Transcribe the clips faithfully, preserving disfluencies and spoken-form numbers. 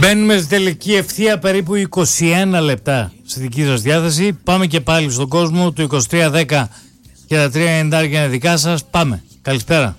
Μπαίνουμε στη τελική ευθεία, περίπου είκοσι ένα λεπτά στη δική σας διάθεση. Πάμε και πάλι στον κόσμο του είκοσι τρία δέκα και τα τρία ενενήντα είναι δικά σας. Πάμε. Καλησπέρα.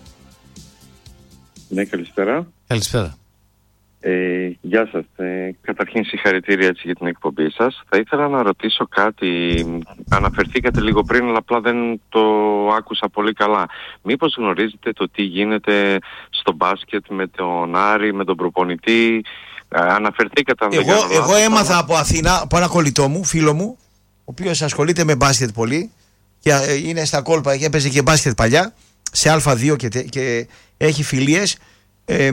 Ναι, καλησπέρα. Καλησπέρα. Ε, γεια σας. Ε, καταρχήν συγχαρητήρια έτσι, για την εκπομπή σας. Θα ήθελα να ρωτήσω κάτι. Αναφερθήκατε λίγο πριν, αλλά απλά δεν το άκουσα πολύ καλά. Μήπως γνωρίζετε το τι γίνεται στο μπάσκετ με τον Άρη, με τον προπονητή? Ε, αναφερθήκατε... Αν εγώ δεν κάνω εγώ λάθος, έμαθα αλλά... από Αθήνα, από ένα κολλητό μου, φίλο μου, ο οποίος ασχολείται με μπάσκετ πολύ και είναι στα κόλπα και έπαιζε και μπάσκετ παλιά, σε Α2 και, και έχει φιλίες. Ε,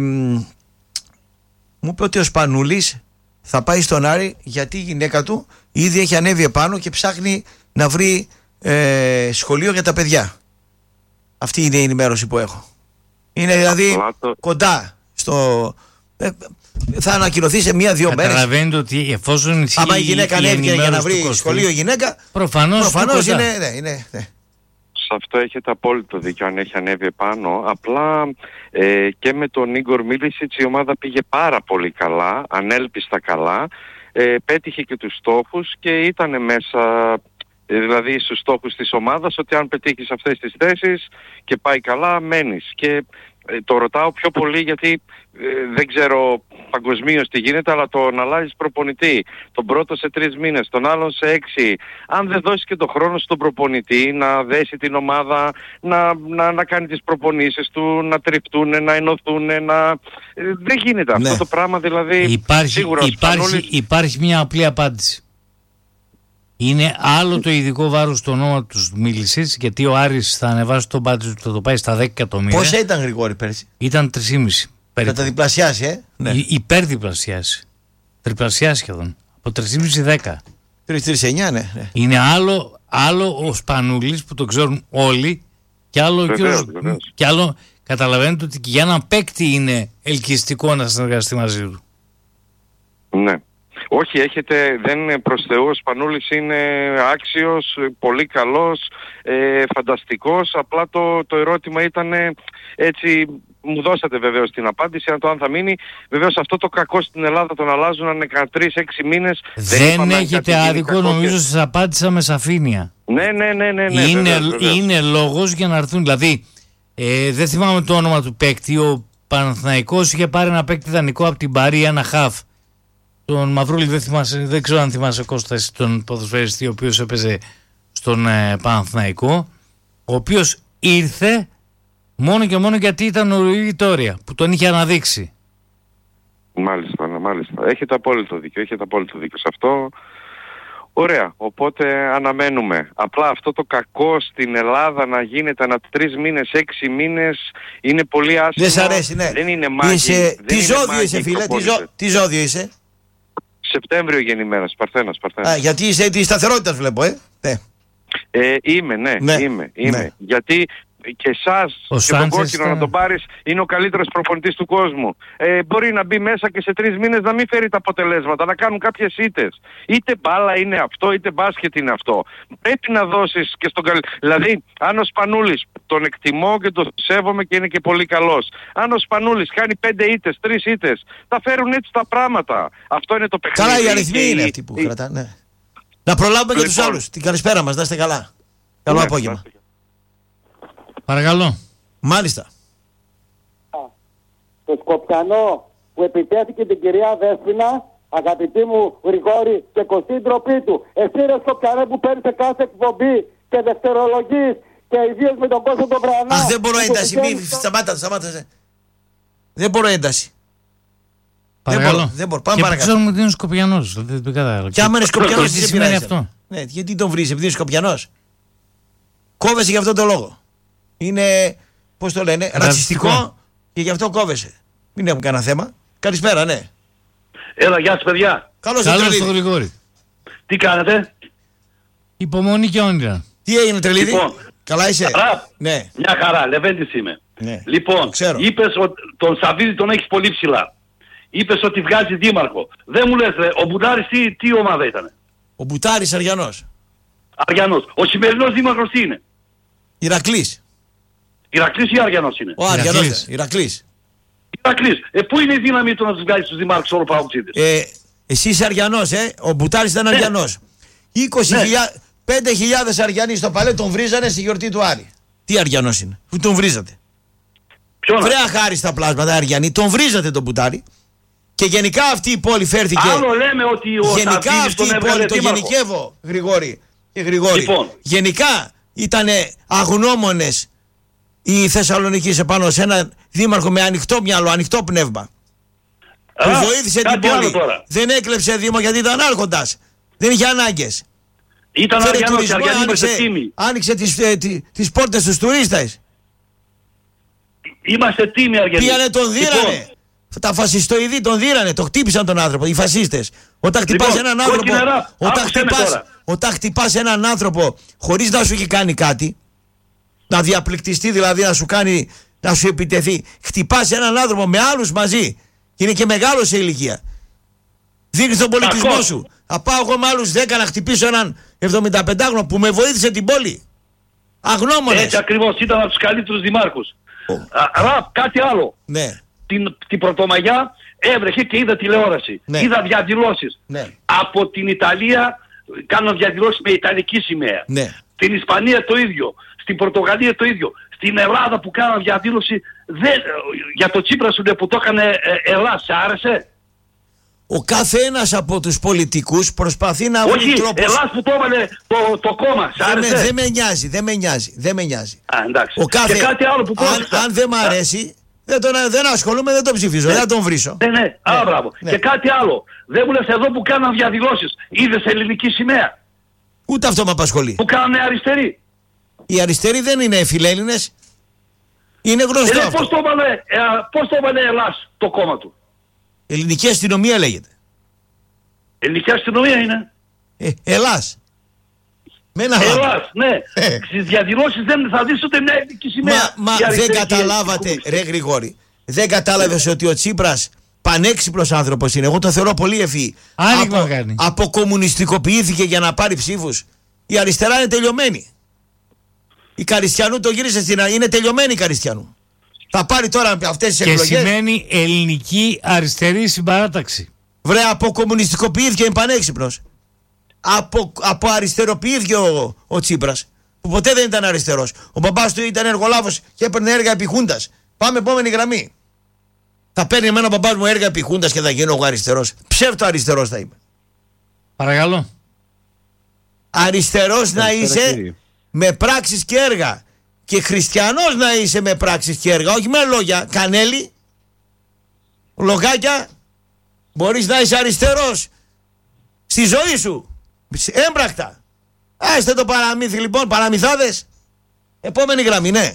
μου είπε ότι ο Σπανούλης θα πάει στον Άρη γιατί η γυναίκα του ήδη έχει ανέβει επάνω και ψάχνει να βρει ε, σχολείο για τα παιδιά. Αυτή είναι η ενημέρωση που έχω. Είναι δηλαδή το... κοντά στο... Ε, θα ανακοινωθεί σε μία-δύο μέρες. Καταλαβαίνετε ότι εφόσον ισχύει. Άμα η γυναίκα ανέβηκε για να βρει σχολείο γυναίκα, προφανώς, προφανώς είναι, ναι, είναι, ναι. Σε αυτό έχετε απόλυτο δίκιο, αν έχει ανέβει επάνω. Απλά ε, και με τον Ίγκορ Μίλισιτς η ομάδα πήγε πάρα πολύ καλά, ανέλπιστα καλά. Ε, πέτυχε και τους στόχους και ήταν μέσα, ε, δηλαδή στους στόχους της ομάδας, ότι αν πετύχεις αυτές τις θέσεις και πάει καλά, μένεις. Και ε, το ρωτάω πιο πολύ γιατί ε, δεν ξέρω παγκοσμίως τι γίνεται, αλλά το να αλλάζεις προπονητή, τον πρώτο σε τρεις μήνες, τον άλλον σε έξι, αν δεν δώσεις και τον χρόνο στον προπονητή να δέσει την ομάδα, να, να, να κάνει τις προπονήσεις του, να τριφτούν, να ενωθούν, να... Ε, δεν γίνεται ναι. αυτό το πράγμα, δηλαδή υπάρχει, σίγουρα υπάρχει, Σπανούλης... υπάρχει μια απλή απάντηση. Είναι άλλο το ειδικό βάρος στο όνομα του Μίλισιτς, γιατί ο Άρης θα ανεβάσει τον μπάτζετ του, θα το πάει στα δέκα εκατομμύρια. Πόσα ήταν, Γρηγόρη, πέρσι? Ήταν τρία κόμμα πέντε. Θα τα διπλασιάσει, ε? Ναι. Υπερδιπλασιάσει. Τριπλασιάσει σχεδόν. Από τρία κόμμα πέντε δέκα. τρία τρία εννιά, ναι, ναι. Είναι άλλο, άλλο ο Σπανούλης που το ξέρουν όλοι, και άλλο, βεβαίως, ο κύριος, βεβαίως. και άλλο καταλαβαίνετε ότι και για έναν παίκτη είναι ελκυστικό να συνεργαστεί μαζί του. Ναι. Όχι, έχετε, δεν είναι προς Θεού, ο Σπανούλης είναι άξιος, πολύ καλός, ε, φανταστικός. Απλά το, το ερώτημα ήταν έτσι, μου δώσατε βεβαίως την απάντηση, αν το αν θα μείνει. Βεβαίως αυτό το κακό στην Ελλάδα τον αλλάζουν αν είναι τρεις έξι μήνες. Δεν, δεν έχετε άδικο, νομίζω και... σας απάντησα με σαφήνεια. Ναι, ναι, ναι, ναι, ναι. Είναι, βεβαίως, βεβαίως. είναι λόγος για να έρθουν, δηλαδή ε, δεν θυμάμαι το όνομα του παίκτη, ο Παναθηναϊκός είχε πάρει ένα παίκτη δανεικό από την Παρί, ένα χαφ. Τον Μαυρούλη δεν, θυμάσαι, δεν ξέρω αν θυμάσαι, Κώστα, τον ποδοσφαιριστή ο οποίος έπαιζε στον ε, Παναθηναϊκό, ο οποίος ήρθε μόνο και μόνο γιατί ήταν ο Ριτόρια που τον είχε αναδείξει. Μάλιστα, ναι, μάλιστα. Έχετε απόλυτο δίκιο, έχετε απόλυτο δίκιο σε αυτό. Ωραία, οπότε αναμένουμε. Απλά αυτό το κακό στην Ελλάδα να γίνεται ανά τρεις μήνες, έξι μήνες είναι πολύ άσχημο. Δεν σ' αρέσει, ναι. Δεν είναι μάγι. Είσαι... Δεν τι είναι ζώδιο μάγι είσαι, φίλε, τι, ζω... τι ζώδιο είσαι? Σεπτέμβριο γεννημένος, Παρθένος, Παρθένος. Α, γιατί είσαι τη σταθερότητα, βλέπω, ε. Ναι. Ε, είμαι, ναι, ναι. είμαι, είμαι. Ναι. Γιατί και εσάς ο και Σάντσες τον Κόκκινο θα... να τον πάρεις είναι ο καλύτερος προπονητής του κόσμου. Ε, μπορεί να μπει μέσα και σε τρεις μήνες να μην φέρει τα αποτελέσματα, να κάνουν κάποιες ήττες. Είτε μπάλα είναι αυτό, είτε μπάσκετ είναι αυτό. Πρέπει να δώσεις και στον καλύτερο. Δηλαδή, αν ο Σπανούλης, τον εκτιμώ και τον σέβομαι και είναι και πολύ καλός. Αν ο Σπανούλης κάνει πέντε ήττες, τρεις ήττες, θα φέρουν έτσι τα πράγματα. Αυτό είναι το παιχνίδι. Καλά, οι αριθμοί η... είναι αυτοί που η... κρατάνε. Ναι. Να προλάβουμε λοιπόν και τους άλλους. Την καλησπέρα μας, να είστε καλά. Καλό ναι, απόγευμα. ναι. Παρακαλώ. Μάλιστα. Το Σκοπιανό που επιτέθηκε την κυρία Δέσποινα, αγαπητή μου Γρηγόρη, και κοστί ντροπή του. Εσύ ρε Σκοπιανέ που παίρνει σε κάθε εκπομπή και δευτερολογείς και ιδίως με τον κόσμο τον Βρανά. Αχ, δεν μπορώ ένταση, μη σταμάτα, σταμάτα. Δεν μπορώ ένταση. Παρακαλώ. Δεν μπορώ, δεν μπορώ. Πάμε και παρακάτω. ξέρουμε ότι είναι Σκοπιανός. Και άμα είναι Σκοπιανός, τι σημαίνει αυτό? Ναι, γιατί τον βρεις, επειδή είναι Σκοπιανός? Κόβεσαι για αυτόν τον λόγο. Είναι, πώς το λένε, ρατσιστικό, ρατσιστικό και γι' αυτό κόβεσαι. Μην έχουμε κανένα θέμα. Καλησπέρα, ναι. Έλα, γεια σας παιδιά. Καλώς Καλώς το Γρηγόρη. Τι κάνετε? Υπομονή και όνειρα. Τι έγινε, Τρελίδη? Λοιπόν, καλά είσαι? Χαρά. Ναι. Μια χαρά, Λεβέντης είμαι. Ναι. Λοιπόν, είπες ότι τον Σαββίδη τον έχεις πολύ ψηλά. Είπες ότι βγάζει δήμαρχο. Δεν μου λες, ρε, ο Μπουτάρης τι, τι ομάδα ήταν? Ο Μπουτάρης Αριανός. Αριανός. Ο σημερινός δήμαρχος τι είναι? Ηρακλής. Ηρακλής ή Αριανός είναι? Ο Αριανός, Ηρακλής. Ηρακλής. Ε, πού είναι η δύναμη του να τους βγάλει στους δημάρχους όλο παγκοσμίως. Ε, εσύ είσαι Αριανός, ε. Ο Μπουτάρης ήταν Ναι. Αριανός. είκοσι χιλιάδες, Ναι. πέντε χιλιάδες Αριανοί στο παλέ τον βρίζανε στη γιορτή του Άρη. Τι Αριανός είναι, που τον βρίζατε. Ποιον? Βρε αχάριστα πλάσματα Αριανοί, τον βρίζατε τον Μπουτάρη. Και γενικά αυτή η πόλη φέρθηκε. Άλλο λέμε ότι ο Γενικά Σαββίδης αυτή τον η έβγαλε πόλη, το δήμαρχο. γενικεύω, Γρηγόρη. Και Γρηγόρη. Λοιπόν. Γενικά ήταν αγνώμονες οι Θεσσαλονικοί σε πάνω σε ένα δήμαρχο με ανοιχτό μυαλό, ανοιχτό πνεύμα. Που Α, βοήθησε την κάτι άλλο πόλη. τώρα. Δεν έκλεψε δήμο γιατί ήταν άρχοντας. Δεν είχε ανάγκες. Ήταν Φέρε Αριανός και τουρισμό, Αριανοί είμαστε άνοιξε, τίμοι. άνοιξε τις, ε, τι- τις πόρτες στους τουρίστες. Είμαστε τίμοι Αριανοί. Πήγανε τον δίρανε. Λοιπόν, Τα φασιστοειδή τον δίρανε, το χτύπησαν τον άνθρωπο, οι φασίστες. Όταν χτυπάς Λοιπόν, έναν άνθρωπο, κόκκινα ραπ, όταν άκουσέ με χτυπάς, τώρα. όταν χτυπάς έναν άνθρωπο χωρίς να σου έχει κάνει κάτι, να διαπληκτιστεί δηλαδή, να σου κάνει, να σου επιτεθεί, χτυπάς έναν άνθρωπο με άλλους μαζί και είναι και μεγάλος σε ηλικία. Δείχνεις τον πολιτισμό Κακός. σου. Θα πάω εγώ με άλλους δέκα να χτυπήσω έναν εβδομηνταπεντάχρονο που με βοήθησε την πόλη. Αγνώμονες. έτσι ακριβώς ήταν από τους καλύτερους δημάρχους. Ω. Α, Ραπ, κάτι άλλο. Ναι, Την, την Πρωτομαγιά έβρεχε και είδα τηλεόραση. Ναι. Είδα διαδηλώσεις. ναι, Από την Ιταλία κάνουν διαδηλώσεις με Ιταλική σημαία. ναι. Στην Ισπανία το ίδιο. Στην Πορτογαλία το ίδιο. Στην Ελλάδα που κάναν διαδήλωση δεν, για το Τσίπρα σου λέει που το έκανε ε, Ελλάς, σε άρεσε? Ο κάθε ένας από τους πολιτικούς προσπαθεί να βρει Όχι, τρόπους. Ελλάς που το έβαλε το, το κόμμα, σε Δεν με, άρεσε? δεν με νοιάζει, δεν με νοιάζει, δεν με νοιάζει. Α, εντάξει. Ο κάθε, Και κάτι άλλο που αν, πρόσεξα. αν δεν μ' αρέσει, δεν, τον, δεν ασχολούμαι, δεν τον ψηφίζω, δεν θα τον βρίσω. Ναι, ναι, α, μπράβο. ναι. Και κάτι άλλο. Δεν μου λες εδώ που κάναν διαδηλώσεις, είδες ελληνική σημαία, Ούτε αυτό με απασχολεί. που κάνανε αριστεροί. Οι αριστεροί δεν είναι φιλέλληνες. Είναι γνωστό Ε, αυτό. πώς το έβαλε, ε, πώς το έβαλε Ελλάς το κόμμα του? Ελληνική αστυνομία λέγεται. Ελληνική αστυνομία είναι. Ε, Ελλάς. Με ένα λάθος. Ελλάς, ναι. Ε. Στις διαδηλώσεις δεν θα δεις ούτε μια ελληνική σημαία. Μα, μα Η δεν αριστερή καταλάβατε, και η ρε Γρηγόρη, δεν κατάλαβες ότι ο Τσίπρας πανέξυπνος άνθρωπος είναι. Εγώ τον θεωρώ πολύ ευφυή. Άνοιγμα Απο- κάνει. Αποκομμουνιστικοποιήθηκε για να πάρει ψήφους. Η αριστερά είναι τελειωμένη. Η Καριστιανού το γύρισε στην. Είναι τελειωμένη η Καριστιανού. Θα πάρει τώρα αυτές τις Και εκλογές. σημαίνει ελληνική αριστερή συμπαράταξη. Βρε, αποκομμουνιστικοποιήθηκε, είναι πανέξυπνος. Απο, αποαριστεροποιήθηκε ο, ο Τσίπρας, που ποτέ δεν ήταν αριστερός. Ο μπαμπάς του ήταν εργολάβος και έπαιρνε έργα επί Χούντας. Πάμε επόμενη γραμμή. Θα παίρνει εμένα ο μπαμπάς μου έργα επί Χούντας και θα γίνω εγώ αριστερός. Ψεύτο αριστερός θα είμαι. Παρακαλώ. Αριστερός να Καλησπέρα, είσαι κύριε. με πράξεις και έργα. Και χριστιανός να είσαι με πράξεις και έργα. Όχι με λόγια. Κανέλη, λογάκια. Μπορείς να είσαι αριστερός στη ζωή σου. Έμπρακτα. Άστε το παραμύθι λοιπόν, παραμυθάδες. Επόμενη γραμμή, ναι.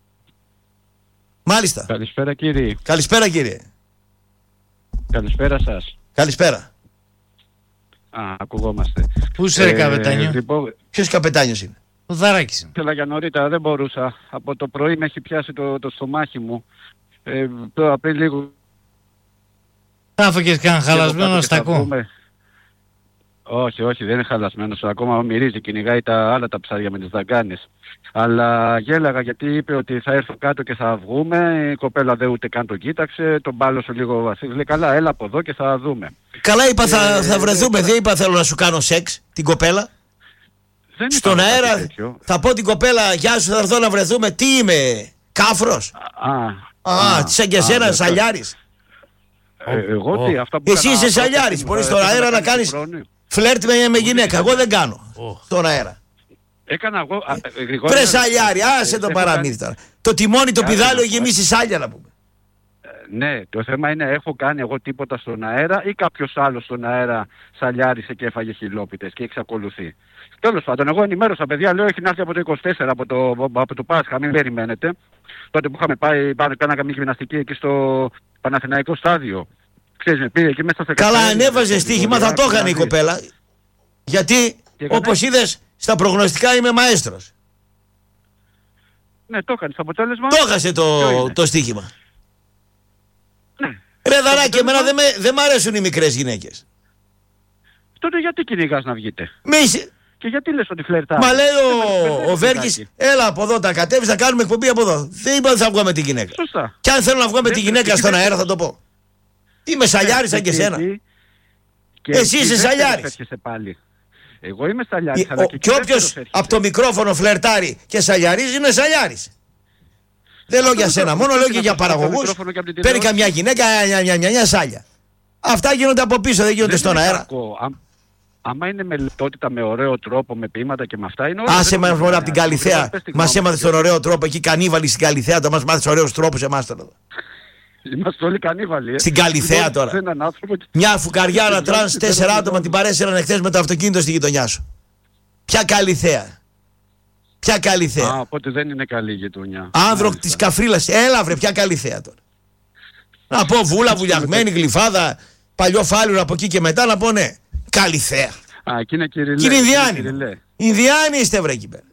Μάλιστα. Καλησπέρα κύριε. Καλησπέρα κύριε. Καλησπέρα σας. Καλησπέρα. Α, ακουγόμαστε. Πού είσαι ρε καπετάνιο? Λοιπόν, Ποιος καπετάνιος είναι? Ο Δαράκης είναι. ήθελα για νωρίτερα, δεν μπορούσα. Από το πρωί με έχει πιάσει το, το στομάχι μου. Ε, τώρα πριν λίγο... Θα έφαγες κανένα χαλασμένο και θα αστακό? βγούμε. Όχι, όχι, δεν είναι χαλασμένος. Ακόμα μυρίζει, κυνηγάει τα άλλα τα ψάρια με τις δαγκάνες. Αλλά γέλαγα γιατί είπε ότι θα έρθω κάτω και θα βγούμε. Η κοπέλα δεν ούτε καν τον κοίταξε. Τον μπάλωσε λίγο ο Βασίλης. Λέει καλά, έλα από εδώ και θα δούμε. Καλά είπα θα, Ε, θα βρεθούμε. ε, Δεν είπα θέλω να σου κάνω σεξ την κοπέλα. Δεν Στον είπα κάτι αέρα τέτοιο. θα πω την κοπέλα γεια σου θα έρθω να βρεθούμε. Τι είμαι, κάφρος? Α, Α, σαν και εσένα δεν- σαλιάρης. Ε, εγώ τι, αυτά που Εσύ έκανα είσαι πρώτα, σαλιάρης, τι, μπορείς θα- στον θα αέρα να κάνεις κάνεις χρόνιο. φλερτ με, με γυναίκα. Εγώ δεν κάνω Ω. στον αέρα. Έκανα εγώ. α, ε, Γρηγόρη, Βρε ε, σαλιάρη, ε, άσε το έχω παραμύθι κάνει- τώρα. Το τιμόνι το Κάτσε πιδάλιο να πω, γεμίσει σάλια να πούμε. Ναι, το θέμα είναι έχω κάνει εγώ τίποτα στον αέρα ή κάποιος άλλος στον αέρα σαλιάρισε και έφαγε χιλόπιτες και εξακολουθεί. Τέλος πάντων, εγώ ενημέρωσα παιδιά, λέω έχει να έρθει από το είκοσι τέσσερα από το, από το Πάσχα, μην περιμένετε. Τότε που είχαμε πάει, πάμε, κάναμε μια γυμναστική εκεί στο Παναθηναϊκό στάδιο. Ξέρεις, με πήγε εκεί μέσα σε Καλά, καφέ, ανέβαζε με στοίχημα, θα το έκανε η δηλαδή. κοπέλα. Γιατί Και έκανε- όπως είδες στα προγνωστικά είμαι μαέστρος. Ναι, το έκανε. Το αποτέλεσμα. Το έχασε ποιο το, είναι? το στοίχημα. Ναι. Ρε δαράκι, αποτέλεσμα- εμένα δεν με, δεν μ' αρέσουν οι μικρές γυναίκες. Τότε γιατί κυνηγάς να βγείτε? Μη είσαι- Και γιατί λες ότι φλερτάρει? Μα λέει ο, ο Βέργης, έλα από εδώ, τα κατέβεις, θα κάνουμε εκπομπή από εδώ. Δεν είπα ότι θα βγω με τη γυναίκα. Σωστά. Και αν θέλω να βγω με δεν τη γυναίκα στον αέρα θα το πω. Είμαι σαλιάρης σαν και εσένα. Εσύ είσαι σαλιάρης. Εγώ είμαι σαλιάρης. Ο, και και όποιος από το μικρόφωνο φλερτάρει και σαλιαρίζει είναι σαλιάρης. Δεν λέω για σένα, μόνο λέω και για παραγωγούς. Παίρνει καμιά γυναίκα, μια, μια, μια, μια σάλια. Αυτά γίνονται από πίσω, δεν γίνονται στον αέρα. Άμα είναι με λεπτότητα, με ωραίο τρόπο, με ποίηματα και με αυτά είναι ωραία. Άσε μας μόνο από την Καλιθέα. Μας έμαθες τον ωραίο τρόπο. Εκεί κανίβαλοι στην Καλιθέα. Το μας μάθεις ωραίους τρόπους εμάς τώρα. Είμαστε όλοι κανίβαλοι. Ε. Στην Καλιθέα τώρα. Μια φουκαριάνα τρανς, τέσσερα άτομα την παρέσυραν εχθές με το αυτοκίνητο στη γειτονιά σου. Ποια Καλιθέα? Ποια Καλιθέα? Α, οπότε δεν είναι καλή η γειτονιά. Άνδρο της Καφρίλας. Έλα βρε, ποια Καλιθέα τώρα? Να πω Βούλα, Βουλιαγμένη, Γλυφάδα, Παλιό Φάλιρο από εκεί και μετά να πω ναι. Καλιθέα. Α, εκεί είναι Κυριλέ. Κύριε Ινδιάνη. Ινδιάνη είστε βρε εκεί πέρα.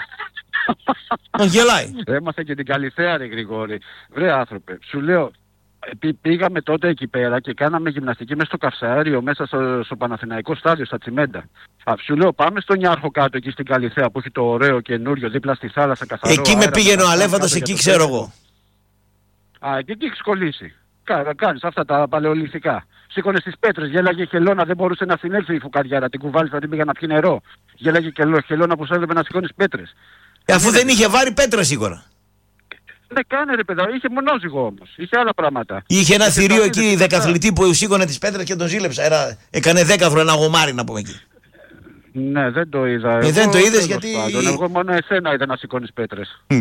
Τον γελάει. Έμαθα και την Καλιθέα ρε Γρηγόρη. Βρε άνθρωπε, σου λέω, πήγαμε τότε εκεί πέρα και κάναμε γυμναστική μέσα στο Καυσαέριο, μέσα στο, στο Παναθηναϊκό στάδιο, στα Τσιμέντα. Α, σου λέω πάμε στον Ιάρχο κάτω εκεί στην Καλιθέα που έχει το ωραίο καινούριο δίπλα στη θάλασσα καθαρό. Εκεί με πήγαινε ο Αλέφαντος, εκεί ξέρω εγώ. Α, και εκεί έχεις κολλήσει. Κα, κάνεις αυτά τα παλαιολιθικά. Σήκωνε στις πέτρες, γέλαγε χελώνα, δεν μπορούσε να συνέλθει η φουκαριάρα. Την κουβάλιστα, την πήγα να πιει νερό. Γέλαγε χελώνα που σου έβλεπε να σηκώνεις πέτρες. Ε, αφού δεν είχε βάλει πέτρα σίγουρα. Δεν κάνε ρε παιδά, είχε μονόζυγο όμως. Είχε άλλα πράγματα. Είχε ένα θηρίο εκεί δεκαθλητή που σήκωνε τις πέτρες και τον ζήλεψα. Ένα, έκανε δέκαθρο, ένα γομάρι να πούμε εκεί. Ναι, δεν το είδα. Ε, εγώ, δεν το είδες γιατί. Πάντων, εγώ μόνο εσένα είδα να σηκώνεις πέτρες. Mm.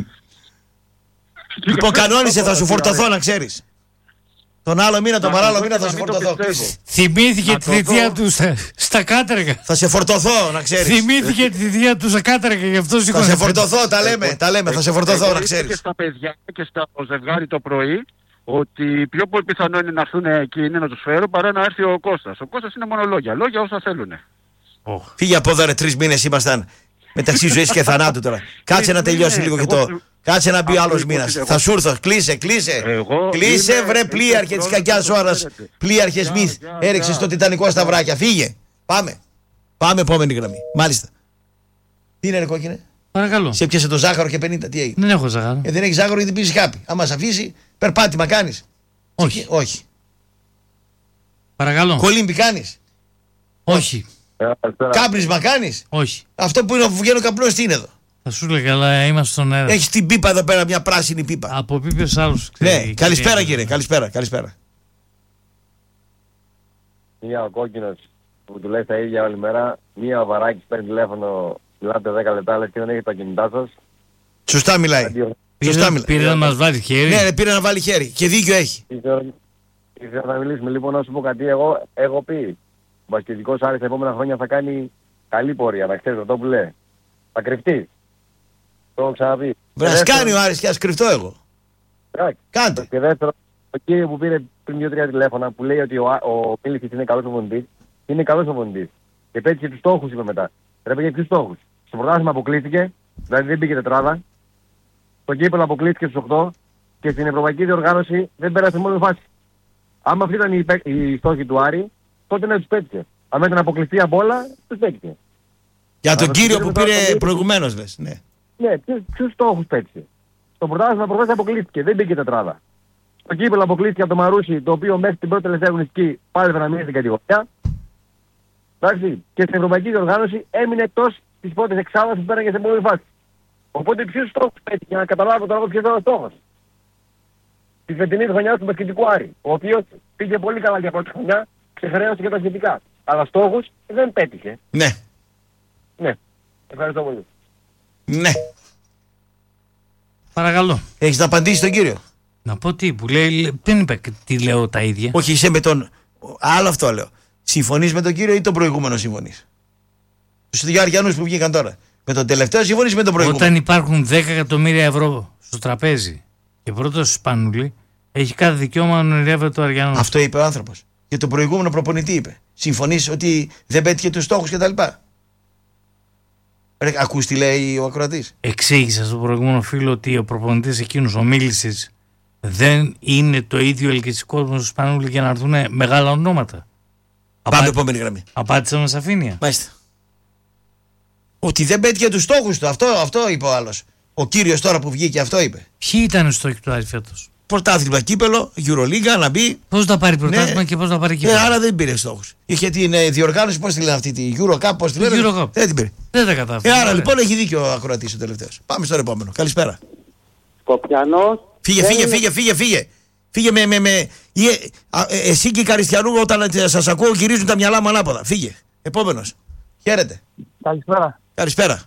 Λοιπόν, κανόνισε, θα σου φορτωθώ να ξέρεις. Τον άλλο μήνα, τον παράλληλο μήνα θα σε φορτωθώ. Θυμήθηκε τη θητεία του στα, στα κάτεργα. Θα σε φορτωθώ, να ξέρεις. Θυμήθηκε τη θητεία του στα κάτεργα γι' αυτό σηκώνει. Θα σε φορτωθώ, τα λέμε, τα λέμε, θα σε φορτωθώ, να ξέρεις. Και στα παιδιά και στα ζευγάρι το πρωί ότι πιο πολύ πιθανό είναι να έρθουν εκείνοι να τους φέρω παρά να έρθει ο Κώστας. Ο Κώστας είναι μόνο λόγια, λόγια όσα θέλουν. Oh. Φύγε από εδώ ρε, τρεις μήνες ήμασταν μεταξύ ζωής και θανάτου τώρα. Κάτσε να τελειώσει λίγο και το... Κάτσε να μπει άλλος μήνας. Θα σου έρθω. Κλείσε, κλείσε. Εγώ κλείσε είμαι, βρε πλοίαρχε της κακιάς ώρας. Πλοίαρχε Σμιθ. Έριξε στο Τιτανικό στα βράκια. Φύγε. Πάμε. Πάμε επόμενη γραμμή. Μάλιστα. Τι είναι ρε κόκκινε? Παρακαλώ. Σε πιάσε το ζάχαρο και πενήντα. Τι έγινε? Δεν έχω ζάχαρο. Ε, δεν έχει ζάχαρο γιατί πίνεις χάπι. Άμα σε αφήσει, περπάτημα κάνεις. Όχι. Όχι. Παρακαλώ. Κολύμπι κάνεις. Όχι. Κάμπρισμα κάνεις. Όχι. Αυτό που είναι ο βγαίνει ο καπνός τι είναι εδώ? Θα σου λέγα, αλλά είμαστε στον αέρα. Έχεις την πίπα εδώ πέρα, μια πράσινη πίπα. Από ποιος άλλος. Ναι, καλησπέρα κύριε, καλησπέρα, καλησπέρα. Μία ο κόκκινος που του λέει τα ίδια όλη μέρα. Μία ο Βαράκης παίρνει τηλέφωνο, μιλάτε δέκα λεπτά, λες και δεν έχει τα κινητά σας. Σωστά μιλάει. Πήρε, Σωστά μιλάει. Πήρε να μας βάλει χέρι. Ναι, πήρε να βάλει χέρι. Και δίκιο έχει. Ήθελα να μιλήσουμε λοιπόν, να σου πω κάτι. Εγώ έχω πει. Ο μπασκετικός Άρης τα επόμενα χρόνια θα κάνει καλή πορεία. Να ξέρεις αυτό που λέει. Θα κρυφτεί. Το έχω ξαναπεί. Βρας κάνει ο Άρης και ας κρυφτώ εγώ. Κάντε. Και δεύτερο, ο κύριο που πήρε πριν δύο-τρία τηλέφωνα που λέει ότι ο, ο Μίλικης είναι καλός οπονητής, είναι καλός οπονητής. Και πέτυχε τους στόχους είπε μετά. Πρέπει για ποιους στόχους. Στο πρωτάθλημα αποκλείστηκε, δηλαδή δεν πήγε τετράδα. Στο κύπελλο αποκλείστηκε στους οκτώ και στην ευρωπαϊκή διοργάνωση δεν πέρασε μόνο φάση. Άμα αυτή ήταν η, η στόχη του Άρη, τότε να τους πέτυχε. Αν ήταν αποκλειστεί από όλα, τους πέτυχε. Για τον κύριο που πήρε προηγουμένως λες. Ναι. Ναι, ποιους στόχους πέτυχε. Στο πρωτάθλημα προχθές αποκλείστηκε, δεν πήγε τετράδα. Στο κύπελλο αποκλείστηκε από το Μαρούσι, το οποίο μέχρι την πρώτη τελευταία αγωνιστική πάλι δεν μείνει στην κατηγορία. Εντάξει, και στην ευρωπαϊκή διοργάνωση έμεινε εκτός της πρώτης εξάδας που πέραγε σε πολύ φάση. Οπότε ποιους στόχους πέτυχε, για να καταλάβω τώρα ποιος ήταν ο στόχος. Τη φετινή χρονιά του μπασκετικού Άρη, ο οποίος πήγε πολύ καλά για πρώτη χρονιά, ξεχρέωσε και τα σχετικά. Αλλά στόχους δεν πέτυχε. Ναι. Ναι. Ευχαριστώ πολύ. Ναι. Παρακαλώ. Έχεις να απαντήσει τον κύριο? Να πω τι που λέει, δεν είπε τι λέω τα ίδια. Όχι, είσαι με τον... Άλλο αυτό λέω. Συμφωνείς με τον κύριο ή τον προηγούμενο συμφωνείς? Στους δύο Αριανούς που βγήκαν τώρα. Με τον τελευταίο συμφωνείς ή με τον προηγούμενο? Όταν υπάρχουν δέκα εκατομμύρια ευρώ στο τραπέζι και πρώτος Σπανούλη έχει κάθε δικαίωμα να ονειρεύεται το Αριανό. Αυτό είπε ο άνθρωπος. Και τον προηγούμενο προπονητή είπε. Συμφωνείς ότι δεν πέτυχε τους στόχους κτλ? Ακούς τι λέει ο ακροατής? Εξήγησα στον προηγούμενο φίλο ότι ο προπονητής εκείνος, ο Μίλησης, δεν είναι το ίδιο ελκυστικό με τους Σπανούλη για να έρθουν μεγάλα ονόματα. Πάμε Απά... επόμενη γραμμή. Απάντησα με σαφήνεια. Μάλιστα. Ότι δεν πέτυχε τους στόχους του. Αυτό, αυτό είπε ο άλλος. Ο κύριος τώρα που βγήκε, αυτό είπε. Ποιοι ήταν οι στόχοι του Άρη φέτος? Πρωτάθλημα, κύπελο, Euroliga, να μπει. Πώς θα πάρει πρωτάθλημα, ναι, και πώς θα πάρει κύπελο? Ε, άρα δεν πήρε στόχους. Είχε την ε, διοργάνωση, πώς τη λένε αυτή, τη Eurocup, πώς τη λένε. Eurocup. Δεν την πήρε. Δεν τα κατάφερε. Ε, άρα λοιπόν έχει δίκιο ο ακροατής ο τελευταίος. Πάμε στο επόμενο. Καλησπέρα. Σκοπιανός. Φύγε, φύγε, είναι... φύγε, φύγε, φύγε. Φύγε με. με, με... Ε, ε, ε, εσύ και η Καριστιανού, όταν σας ακούω, γυρίζουν τα μυαλά μου ανάποδα. Φύγε. Επόμενος. Χαίρετε. Καλησπέρα. Καλησπέρα.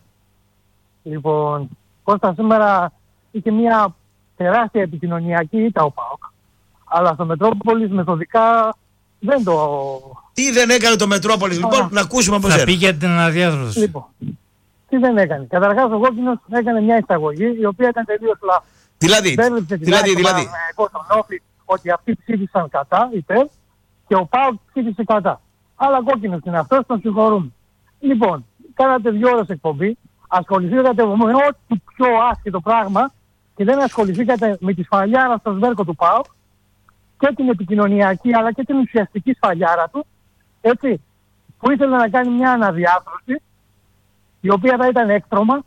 Λοιπόν, Κώστα, σήμερα είχε μια τεράστια επικοινωνιακή ήττα ο ΠΑΟΚ. Αλλά στο Μετρόπολης μεθοδικά δεν το... Τι δεν έκανε το Μετρόπολης, λοιπόν, να ακούσουμε από εσένα. Θα πήγε την αναδιάθρωση. Λοιπόν, τι δεν έκανε. Καταρχάς ο Κόκκινος έκανε μια εισαγωγή η οποία ήταν τελείως λάθος. Δηλαδή, δηλαδή, δηλαδή. Στον Όφη ότι αυτοί ψήφισαν κατά, υπέρ, και ο ΠΑΟΚ ψήφισε κατά. Αλλά Κόκκινος είναι αυτός, τον συγχωρούμε. Λοιπόν, κάνατε δύο ώρες εκπομπή, ασχοληθήκατε με ό,τι πιο άσχετο πράγμα και δεν ασχοληθήκατε με τη σφαλιάρα στο σβέρκο του ΠΑΟΚ και την επικοινωνιακή αλλά και την ουσιαστική σφαλιάρα του, έτσι, που ήθελε να κάνει μια αναδιάθρωση η οποία θα ήταν έκτρωμα,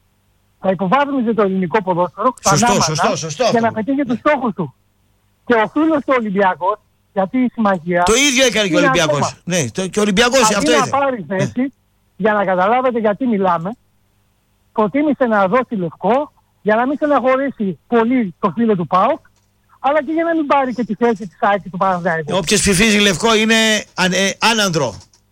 θα υποβάθμιζε το ελληνικό ποδόσφαιρο σωστό, σωστό, σωστό, για να πετύχει τους στόχους του. Και ο φίλος του Ολυμπιακός, γιατί η συμμαχία... Το ίδιο έκανε και ο Ολυμπιακός. Ναι, το, και ο Ολυμπιακός αυτό ήθελε. Αντί να πάρει θέση, ε. για να καταλάβετε γιατί μιλάμε, προτίμησε να δώσει λευκό για να μην στεναχωρήσει πολύ το φίλο του ΠΑΟΚ, αλλά και για να μην πάρει και τη θέση της ΑΕΚ του Παναθηναϊκού. Όποιος ψηφίζει λευκό είναι αν, ε, άνανδρο.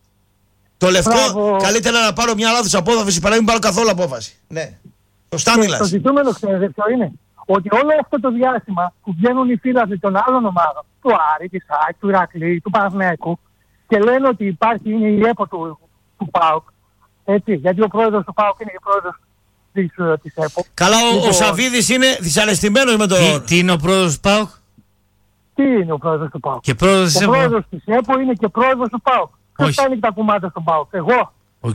Το λευκό, Μπράβο. Καλύτερα να πάρω μια λάθος απόφαση παρά να μην πάρω καθόλου απόφαση. Ναι. Σωστά μιλάς. Το ζητούμενο, ξέρετε ποιο είναι? Ότι όλο αυτό το διάστημα που βγαίνουν οι φίλαθλοι των άλλων ομάδων, του Άρη, της ΑΕΚ, του Ηρακλή, του Παναθηναϊκού, και λένε ότι υπάρχει, είναι η ΕΠΟ του, του ΠΑΟΚ, έτσι, γιατί ο πρόεδρος του ΠΑΟΚ είναι και πρόεδρος της, της ΕΠΟ. Καλά, ο, λοιπόν, ο Σαββίδης είναι δυσαρεστημένος με το... Τι, τι είναι ο πρόεδρος του ΠΑΟΚ? Τι είναι ο πρόεδρος του ΠΑΟΚ? Και πρόεδρος της ο ΕΠΟ. πρόεδρος της ΕΠΟ είναι και πρόεδρος του ΠΑΟΚ. Ποιος κάνει τα κουμάτα στον ΠΑΟΚ? Εγώ. Ο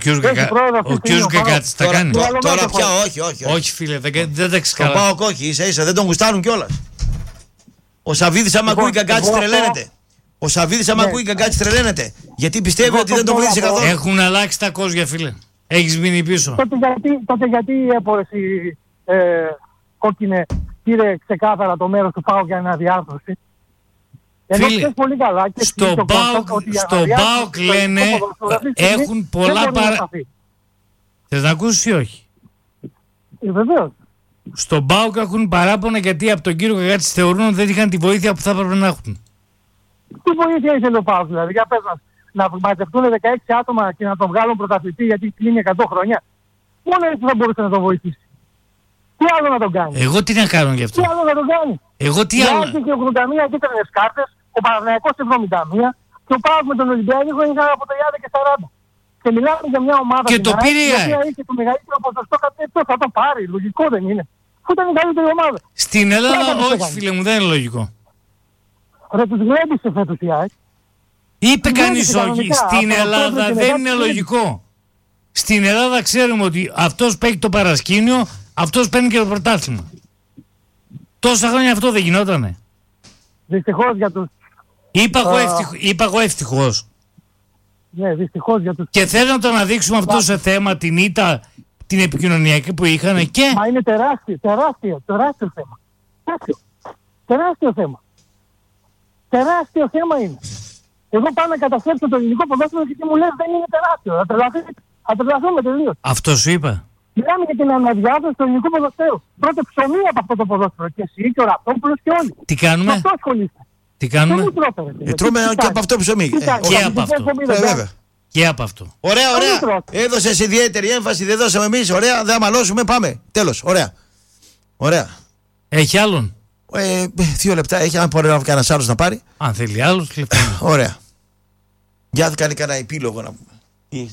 κ. Γκακάτης τα κάνει. Τώρα, τώρα πια όχι, όχι. Όχι, όχι φίλε, δεν, δεν τα έχεις καλά. Το ΠΑΟΚ όχι, ίσα ίσα, δεν τον γουστάρουν κιόλας. Ο Σαββίδης άμα ακούει Γκακάτης τρελαίνεται. Ο Σαββίδης άμα ακούει Γκακάτης τρελαίνεται. Γιατί πιστεύει ότι δεν τον βοήθησε καθόλου. Έχουν αλλάξει τα κόζια, φίλε. Έχεις μείνει πίσω. Τότε γιατί, τότε γιατί η ΕΠΟ εσύ, ε, Κόκκινε, πήρε ξεκάθαρα το μέρος του ΠΑΟΚ για αναδιάρθρωση? Φίλε, πολύ καλά και στο ΠΑΟΚ λένε έχουν πολλά παρά... Θες να ακούσεις ή όχι? Ε, βεβαίως. Στον ΠΑΟΚ έχουν παράπονα γιατί από τον κύριο Καγάτση θεωρούν ότι δεν είχαν τη βοήθεια που θα έπρεπε να έχουν. Τι βοήθεια ήθελε ο ΠΑΟΚ δηλαδή? Για πες μας, να μαζευτούν δεκαέξι άτομα και να τον βγάλουν πρωταθλητή γιατί κλείνει εκατό χρόνια. Μόνο έτσι θα μπορούσε να τον βοηθήσει. Τι άλλο να τον κάνει? Εγώ τι να κάνω γι' αυτό? Τι άλλο να τον κάνει? Εγώ τι άλλο? Γιατί και ογδόντα μία κίτρινες κάρτες, ο Παναθηναϊκός εβδομήντα μία και ο ΠΑΟΚ με τον Ολυμπιακό είχαν από τριάντα και σαράντα. Και μιλάμε για μια ομάδα και το πήρε η οποία είχε το μεγαλύτερο ποσοστό κατέτο, θα το πάρει. Λογικό δεν είναι? Που ήταν η καλύτερη ομάδα. Στην Ελλάδα όχι φίλε μου, δεν είναι λογικό. Ρε τους γλέντισε φέτος η ΑΕΚ. Είπε κανείς όχι. Στην Ελλάδα δεν είναι λογικό. Στην Ελλάδα ξέρουμε ότι αυτός παίρνει το παρασκήνιο, αυτός παίρνει και το πρωτάθλημα. Τόσα χρόνια αυτό δεν γινότανε? Δυστυχώς για τους... Είπα εγώ ευτυχ... ευτυχώς. ευτυχώς. Ναι, δυστυχώς για τους... Και θέλω να το αναδείξουμε αυτό σε θέμα, την ήττα, την επικοινωνιακή που είχαν και... Μα είναι τεράστιο, τεράστιο, τεράστιο θέμα. Τεράστιο, τεράστιο θέμα. Τεράστιο θέμα είναι. Εγώ πάω να καταστρέψω το ελληνικό ποδόσφαιρο και μου λες δεν είναι τεράστιο. Θα τρελαθούμε τελείως. Αυτό σου είπα. Μιλάμε για την αναδιάθρωση του ελληνικού ποδοσφαίρου. Πρώτο ψωμί από αυτό το ποδόσφαιρο. Και εσύ και ο Ραπτόπουλος και όλοι. Τι κάνουμε? Αυτό ασχολείστε. Τι κάνουμε? Ε, τρώμε και από αυτό ψωμί. Και από αυτό. Και από αυτό. Ωραία, ωραία. Έδωσες ιδιαίτερη έμφαση, δεν δώσαμε εμείς. Ωραία, δεν αμαλώσουμε, πάμε. Τέλος, ωραία. Ωραία. Έχει άλλον? Ε, δύο λεπτά έχει, αν μπορεί να κανένα άλλο να πάρει. Αν θέλει άλλο, λοιπόν. Ωραία. Για να κάνει κανένα επίλογο να πούμε.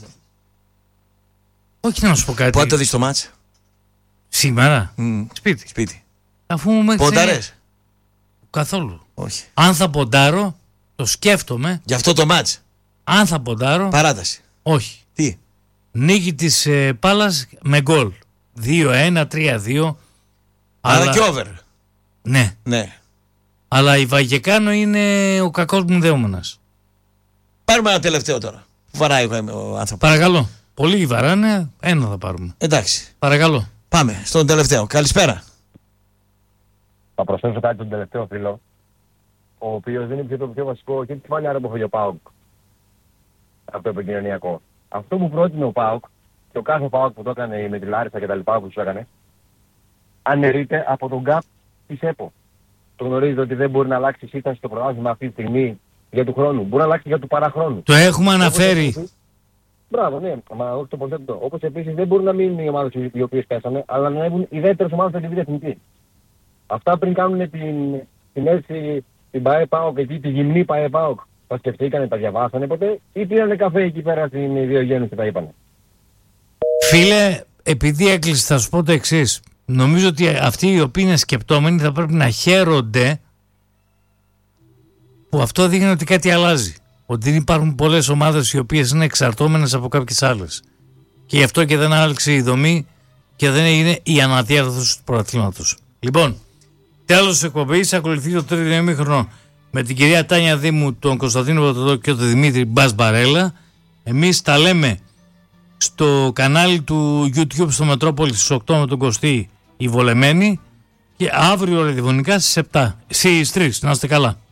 Όχι να σου πω κάτι. Πότε το δεις το μάτς? Σήμερα. Mm. Σπίτι. Σπίτι. Αφού μου μέχρι. Ποντάρες? Καθόλου. Όχι. Αν θα ποντάρω, το σκέφτομαι. Γι' αυτό το μάτς. Αν θα ποντάρω. Παράταση. Όχι. Τι? Νίκη της ε, Πάλας με γκολ. δύο ένα, τρία δύο. Άρα αλλά... και over. Ναι. Ναι. Αλλά η Βαγεκάνο είναι ο κακός μου δεόμενας. Πάρουμε ένα τελευταίο τώρα. Που βαράει ο άνθρωπος. Παρακαλώ. Πολλοί βαράνε, ένα θα πάρουμε. Εντάξει. Παρακαλώ. Πάμε στον τελευταίο. Καλησπέρα. Θα προσθέσω κάτι τον τελευταίο φίλο, ο οποίος δεν είναι πιο το πιο βασικό και τη φάνη άρα που έφαγε ο ΠΑΟΚ. Από το επικοινωνιακό. Αυτό που πρότεινε ο ΠΑΟΚ και ο κάθε ΠΑΟΚ που το έκανε με τη Λάρισα και τα λοιπά που του έκανε, αναιρείται από τον γκάπ της ΕΠΟ. Το γνωρίζετε ότι δεν μπορεί να αλλάξει η σύσταση στο πρωτάθλημα αυτή τη στιγμή για του χρόνου. Μπορεί να αλλάξει για του παραχρόνου. Το έχουμε αναφέρει. Όπως, μπράβο, ναι, μα όχι το υποθέτω. Όπως επίσης δεν μπορούν να μείνουν οι ομάδες οι οποίες πέσανε, αλλά να ανέβουν οι δεύτερες ομάδες από τη Εθνική. Αυτά πριν κάνουν την, την αίσθηση, την ΠΑΕ ΠΑΟΚ εκεί, τη γυμνή ΠΑΕ ΠΑΟΚ. Τα σκεφτήκανε, τα διαβάσανε ποτέ ή πήρανε καφέ εκεί πέρα στην Ιδιογέννηση και τα είπανε. Φίλε, επειδή έκλεισε θα σου πω το εξής. Νομίζω ότι αυτοί οι οποίοι είναι σκεπτόμενοι θα πρέπει να χαίρονται που αυτό δείχνει ότι κάτι αλλάζει. Ότι δεν υπάρχουν πολλές ομάδες οι οποίες είναι εξαρτώμενες από κάποιες άλλες. Και γι' αυτό και δεν άλλαξε η δομή και δεν έγινε η αναδιάρθρωση του πρωταθλήματος. Λοιπόν, τέλος της εκπομπής, ακολουθεί το τρίτο ημίχρονο με την κυρία Τάνια Δήμου, τον Κωνσταντίνο Πρωτοδό και τον Δημήτρη Μπασμπαρέλα. Εμείς τα λέμε στο κανάλι του YouTube στο Μετρόπολη στις οκτώ με τον Κωστή η Βολεμένη και αύριο ραδιοφωνικά στις επτά. Στις τρεις, να είστε καλά.